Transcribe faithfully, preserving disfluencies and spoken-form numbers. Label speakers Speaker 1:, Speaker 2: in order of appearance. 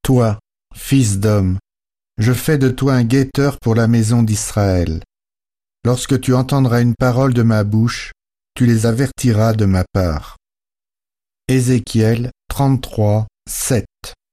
Speaker 1: Toi, fils d'homme, je fais de toi un guetteur pour la maison d'Israël. Lorsque tu entendras une parole de ma bouche, tu les avertiras de ma part. Ézéchiel trente-trois, sept.